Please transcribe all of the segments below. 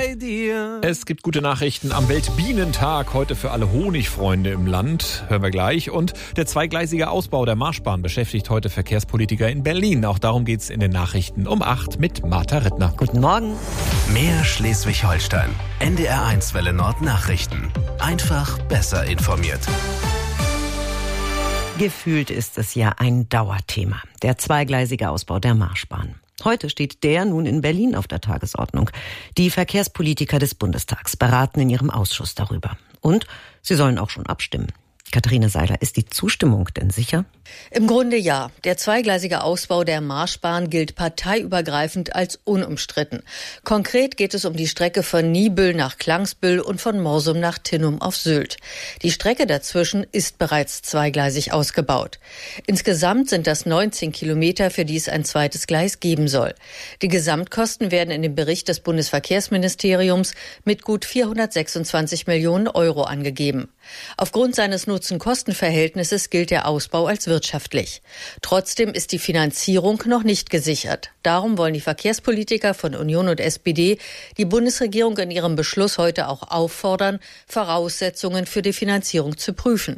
bei dir. Es gibt gute Nachrichten am Weltbienentag, heute für alle Honigfreunde im Land. Hören wir gleich. Und der zweigleisige Ausbau der Marschbahn beschäftigt heute Verkehrspolitiker in Berlin. Auch darum geht's in den Nachrichten um 8 mit Martha Rittner. Guten Morgen. Mehr Schleswig-Holstein. NDR1 Welle Nord Nachrichten. Einfach besser informiert. Gefühlt ist es ja ein Dauerthema. Der zweigleisige Ausbau der Marschbahn. Heute steht der nun in Berlin auf der Tagesordnung. Die Verkehrspolitiker des Bundestags beraten in ihrem Ausschuss darüber. Und sie sollen auch schon abstimmen. Katharina Seiler, ist die Zustimmung denn sicher? Im Grunde ja. Der zweigleisige Ausbau der Marschbahn gilt parteiübergreifend als unumstritten. Konkret geht es um die Strecke von Niebüll nach Klangsbüll und von Morsum nach Tinnum auf Sylt. Die Strecke dazwischen ist bereits zweigleisig ausgebaut. Insgesamt sind das 19 Kilometer, für die es ein zweites Gleis geben soll. Die Gesamtkosten werden in dem Bericht des Bundesverkehrsministeriums mit gut 426 Millionen Euro angegeben. Aufgrund seines Nutzen-Kosten-Verhältnisses gilt der Ausbau als wirtschaftlich. Trotzdem ist die Finanzierung noch nicht gesichert. Darum wollen die Verkehrspolitiker von Union und SPD die Bundesregierung in ihrem Beschluss heute auch auffordern, Voraussetzungen für die Finanzierung zu prüfen.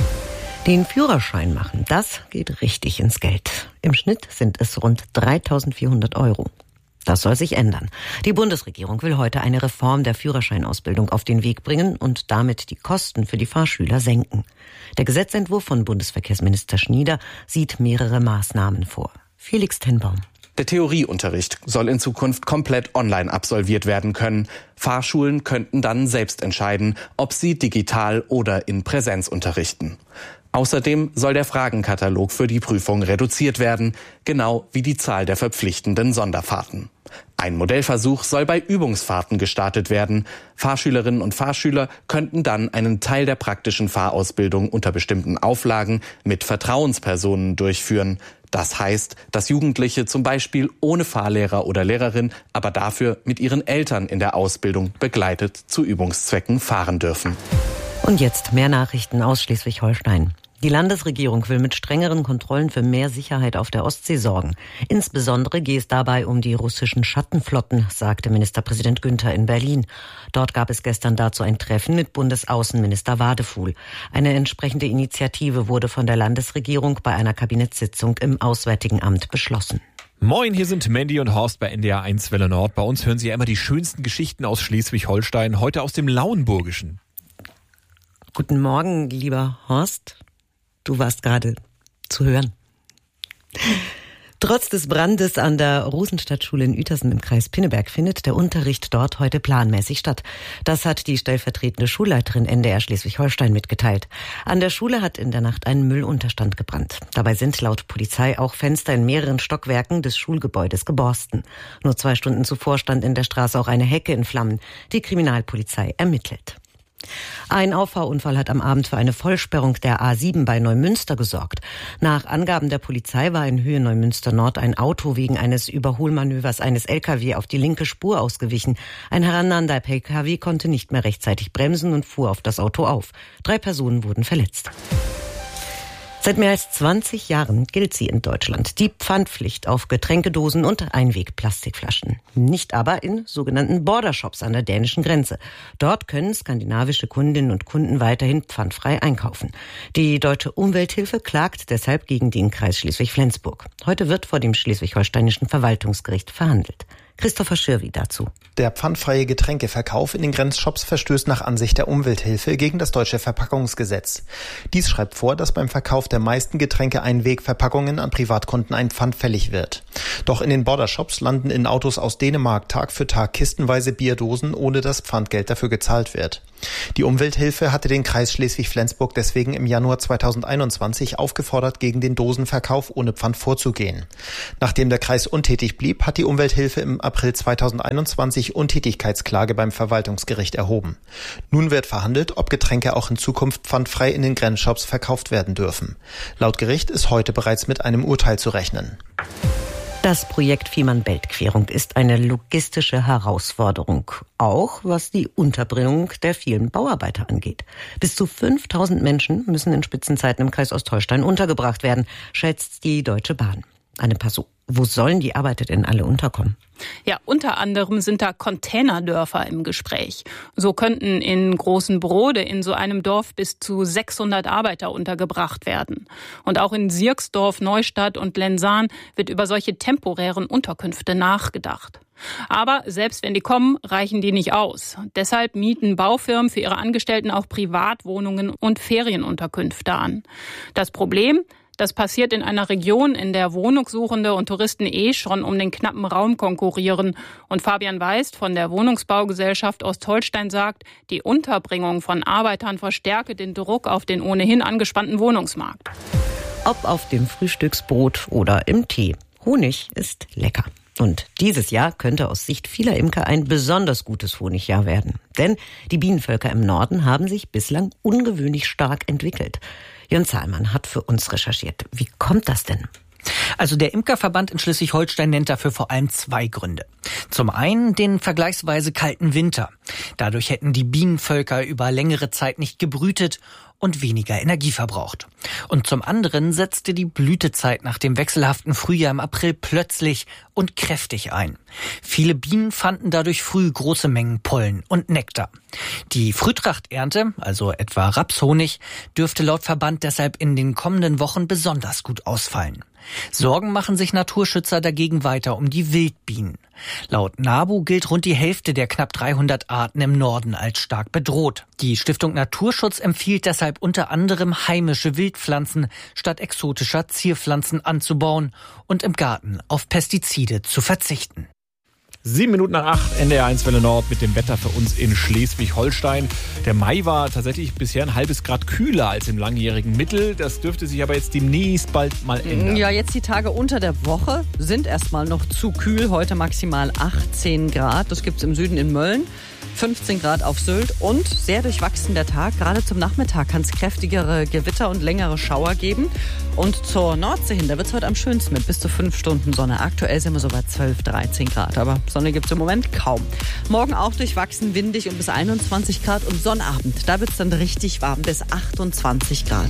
Den Führerschein machen, das geht richtig ins Geld. Im Schnitt sind es rund 3.400 Euro. Das soll sich ändern. Die Bundesregierung will heute eine Reform der Führerscheinausbildung auf den Weg bringen und damit die Kosten für die Fahrschüler senken. Der Gesetzentwurf von Bundesverkehrsminister Schnieder sieht mehrere Maßnahmen vor. Felix Tenbaum. Der Theorieunterricht soll in Zukunft komplett online absolviert werden können. Fahrschulen könnten dann selbst entscheiden, ob sie digital oder in Präsenz unterrichten. Außerdem soll der Fragenkatalog für die Prüfung reduziert werden, genau wie die Zahl der verpflichtenden Sonderfahrten. Ein Modellversuch soll bei Übungsfahrten gestartet werden. Fahrschülerinnen und Fahrschüler könnten dann einen Teil der praktischen Fahrausbildung unter bestimmten Auflagen mit Vertrauenspersonen durchführen. Das heißt, dass Jugendliche zum Beispiel ohne Fahrlehrer oder Lehrerin, aber dafür mit ihren Eltern in der Ausbildung begleitet zu Übungszwecken fahren dürfen. Und jetzt mehr Nachrichten aus Schleswig-Holstein. Die Landesregierung will mit strengeren Kontrollen für mehr Sicherheit auf der Ostsee sorgen. Insbesondere gehe es dabei um die russischen Schattenflotten, sagte Ministerpräsident Günther in Berlin. Dort gab es gestern dazu ein Treffen mit Bundesaußenminister Wadefuhl. Eine entsprechende Initiative wurde von der Landesregierung bei einer Kabinettssitzung im Auswärtigen Amt beschlossen. Moin, hier sind Mandy und Horst bei NDR1 Welle Nord. Bei uns hören Sie ja immer die schönsten Geschichten aus Schleswig-Holstein, heute aus dem Lauenburgischen. Guten Morgen, lieber Horst. Du warst gerade zu hören. Trotz des Brandes an der Rosenstadtschule in Uetersen im Kreis Pinneberg findet der Unterricht dort heute planmäßig statt. Das hat die stellvertretende Schulleiterin NDR Schleswig-Holstein mitgeteilt. An der Schule hat in der Nacht ein Müllunterstand gebrannt. Dabei sind laut Polizei auch Fenster in mehreren Stockwerken des Schulgebäudes geborsten. Nur 2 Stunden zuvor stand in der Straße auch eine Hecke in Flammen. Die Kriminalpolizei ermittelt. Ein Auffahrunfall hat am Abend für eine Vollsperrung der A7 bei Neumünster gesorgt. Nach Angaben der Polizei war in Höhe Neumünster Nord ein Auto wegen eines Überholmanövers eines LKW auf die linke Spur ausgewichen. Ein herannahender PKW konnte nicht mehr rechtzeitig bremsen und fuhr auf das Auto auf. 3 Personen wurden verletzt. Seit mehr als 20 Jahren gilt sie in Deutschland, die Pfandpflicht auf Getränkedosen und Einwegplastikflaschen. Nicht aber in sogenannten Bordershops an der dänischen Grenze. Dort können skandinavische Kundinnen und Kunden weiterhin pfandfrei einkaufen. Die Deutsche Umwelthilfe klagt deshalb gegen den Kreis Schleswig-Flensburg. Heute wird vor dem Schleswig-Holsteinischen Verwaltungsgericht verhandelt. Christopher Schirwi dazu. Der pfandfreie Getränkeverkauf in den Grenzshops verstößt nach Ansicht der Umwelthilfe gegen das deutsche Verpackungsgesetz. Dies schreibt vor, dass beim Verkauf der meisten Getränke-Einwegverpackungen an Privatkunden ein Pfand fällig wird. Doch in den Bordershops landen in Autos aus Dänemark Tag für Tag kistenweise Bierdosen, ohne dass Pfandgeld dafür gezahlt wird. Die Umwelthilfe hatte den Kreis Schleswig-Flensburg deswegen im Januar 2021 aufgefordert, gegen den Dosenverkauf ohne Pfand vorzugehen. Nachdem der Kreis untätig blieb, hat die Umwelthilfe im April 2021 Untätigkeitsklage beim Verwaltungsgericht erhoben. Nun wird verhandelt, ob Getränke auch in Zukunft pfandfrei in den Grenzshops verkauft werden dürfen. Laut Gericht ist heute bereits mit einem Urteil zu rechnen. Das Projekt Fehmarn-Belt-Querung ist eine logistische Herausforderung, auch was die Unterbringung der vielen Bauarbeiter angeht. Bis zu 5.000 Menschen müssen in Spitzenzeiten im Kreis Ostholstein untergebracht werden, schätzt die Deutsche Bahn. Wo sollen die Arbeiter denn alle unterkommen? Ja, unter anderem sind da Containerdörfer im Gespräch. So könnten in Großenbrode in so einem Dorf bis zu 600 Arbeiter untergebracht werden. Und auch in Sierksdorf, Neustadt und Lensahn wird über solche temporären Unterkünfte nachgedacht. Aber selbst wenn die kommen, reichen die nicht aus. Deshalb mieten Baufirmen für ihre Angestellten auch Privatwohnungen und Ferienunterkünfte an. Das Problem: Das passiert in einer Region, in der Wohnungssuchende und Touristen schon um den knappen Raum konkurrieren. Und Fabian Weist von der Wohnungsbaugesellschaft Ostholstein sagt, die Unterbringung von Arbeitern verstärke den Druck auf den ohnehin angespannten Wohnungsmarkt. Ob auf dem Frühstücksbrot oder im Tee. Honig ist lecker. Und dieses Jahr könnte aus Sicht vieler Imker ein besonders gutes Honigjahr werden. Denn die Bienenvölker im Norden haben sich bislang ungewöhnlich stark entwickelt. Jörn Zahlmann hat für uns recherchiert. Wie kommt das denn? Also der Imkerverband in Schleswig-Holstein nennt dafür vor allem 2 Gründe. Zum einen den vergleichsweise kalten Winter. Dadurch hätten die Bienenvölker über längere Zeit nicht gebrütet und weniger Energie verbraucht. Und zum anderen setzte die Blütezeit nach dem wechselhaften Frühjahr im April plötzlich und kräftig ein. Viele Bienen fanden dadurch früh große Mengen Pollen und Nektar. Die Frühtrachternte, also etwa Rapshonig, dürfte laut Verband deshalb in den kommenden Wochen besonders gut ausfallen. Sorgen machen sich Naturschützer dagegen weiter um die Wildbienen. Laut NABU gilt rund die Hälfte der knapp 300 Arten im Norden als stark bedroht. Die Stiftung Naturschutz empfiehlt deshalb unter anderem heimische Wildpflanzen statt exotischer Zierpflanzen anzubauen und im Garten auf Pestizide zu verzichten. 7 Minuten nach 8, NDR 1 Welle Nord mit dem Wetter für uns in Schleswig-Holstein. Der Mai war tatsächlich bisher ein halbes Grad kühler als im langjährigen Mittel. Das dürfte sich aber jetzt demnächst bald mal ändern. Ja, jetzt die Tage unter der Woche sind erstmal noch zu kühl. Heute maximal 18 Grad. Das gibt's im Süden in Mölln. 15 Grad auf Sylt und sehr durchwachsen der Tag. Gerade zum Nachmittag kann es kräftigere Gewitter und längere Schauer geben. Und zur Nordsee hin, da wird es heute am schönsten mit bis zu 5 Stunden Sonne. Aktuell sind wir so bei 12, 13 Grad. Aber Sonne gibt es im Moment kaum. Morgen auch durchwachsen, windig und bis 21 Grad. Und Sonnabend, da wird es dann richtig warm, bis 28 Grad.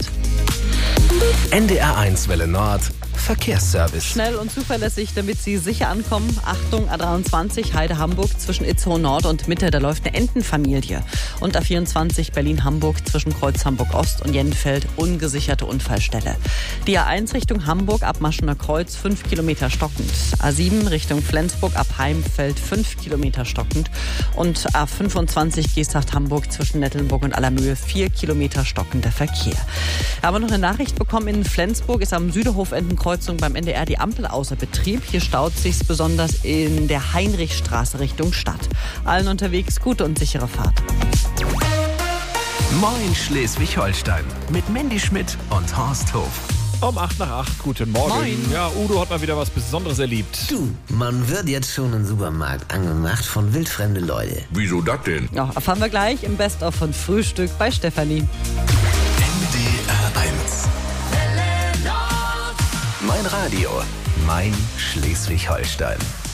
NDR 1 Welle Nord Verkehrsservice. Schnell und zuverlässig, damit Sie sicher ankommen. Achtung, A23 Heide-Hamburg zwischen Itzehoe Nord und Mitte, da läuft eine Entenfamilie. Und A24 Berlin-Hamburg zwischen Kreuz Hamburg-Ost und Jennfeld, ungesicherte Unfallstelle. Die A1 Richtung Hamburg ab Maschener Kreuz 5 Kilometer stockend. A7 Richtung Flensburg ab Heimfeld 5 Kilometer stockend. Und A25 Geesthacht-Hamburg zwischen Nettelnburg und Allermöhe 4 Kilometer stockender Verkehr. Aber noch eine Nachricht bekommen, in Flensburg ist am Süderhof-Entenkreuzung beim NDR die Ampel außer Betrieb. Hier staut sich's besonders in der Heinrichstraße Richtung Stadt. Allen unterwegs gute und sichere Fahrt. Moin Schleswig-Holstein mit Mandy Schmidt und Horst Hof. Um 8 nach 8, guten Morgen. Moin. Ja, Udo hat mal wieder was Besonderes erlebt. Du, man wird jetzt schon im Supermarkt angemacht von wildfremde Leute. Wieso das denn? Ja, erfahren wir gleich im Best-of von Frühstück bei Stefanie. NDR 1. Mein Radio, mein Schleswig-Holstein.